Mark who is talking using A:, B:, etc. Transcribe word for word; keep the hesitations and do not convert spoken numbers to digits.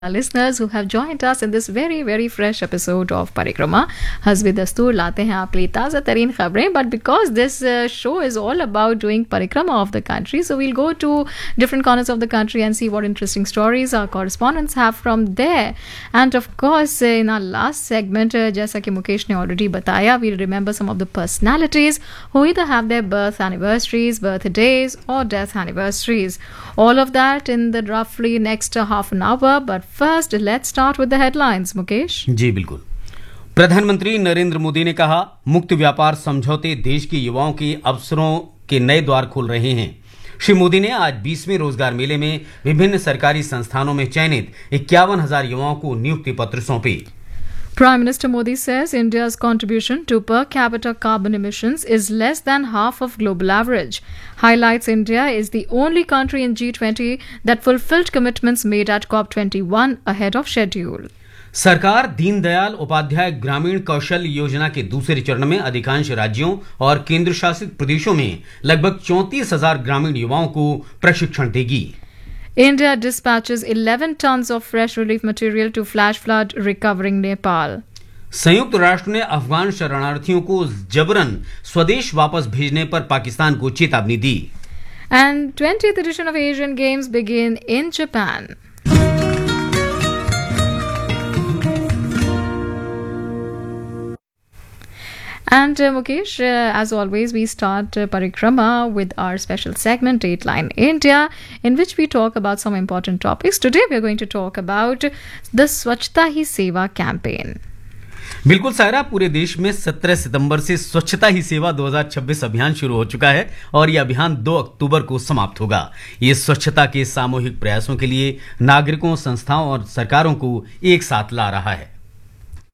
A: our listeners who have joined us in this very very fresh episode of Parikrama. हस्बे दस्तूर लाते हैं आपके लिए ताज़ा तरीन खबरें, but because this uh, show is all about doing Parikrama of the country, so we'll go to different corners of the country and see what interesting stories our correspondents have from there. And of course, in our last segment, uh, जैसा कि मुकेश ने already बताया, we'll remember some of the personalities who either have their birth anniversaries, birthdays or death anniversaries. All of that in the roughly next uh, half an hour, but first let's start with the headlines. Mukesh
B: ji बिल्कुल। प्रधानमंत्री नरेंद्र मोदी ने कहा, मुक्त व्यापार समझौते देश के युवाओं के अवसरों के नए द्वार खोल रहे हैं। श्री मोदी ने आज बीसवें रोजगार मेले में विभिन्न सरकारी संस्थानों में चयनित इक्यावन हजार युवाओं को नियुक्ति पत्र सौंपे।
A: Prime Minister Modi says India's contribution to per capita carbon emissions is less than half of global average. Highlights India is the only country in G twenty that fulfilled commitments made at COP twenty-one ahead of schedule.
B: सरकार दीनदयाल उपाध्याय ग्रामीण कौशल योजना के दूसरे चरण में अधिकांश राज्यों और केंद्र शासित प्रदेशों में लगभग चौंतीस हजार ग्रामीण युवाओं को प्रशिक्षण देगी।
A: India dispatches eleven tons of fresh relief material to flash flood recovering Nepal.
B: संयुक्त राष्ट्र ने अफगान शरणार्थियों को जबरन स्वदेश वापस भेजने पर पाकिस्तान को चेतावनी दी।
A: And twentieth edition of Asian Games begin in Japan. And uh, Mukesh, uh, as always, we start uh, Parikrama with our special segment, Dateline India, in which we talk about some important topics. Today, we are going to talk about the Swachhta Hi Seva campaign.
B: बिल्कुल सायरा, पूरे देश में सत्रह सितंबर से स्वच्छता ही सेवा दो हज़ार छब्बीस अभियान शुरू हो चुका है और यह अभियान दो अक्टूबर को समाप्त होगा। ये स्वच्छता के सामूहिक प्रयासों के लिए नागरिकों, संस्थाओं और सरकारों को एक साथ ला रहा है।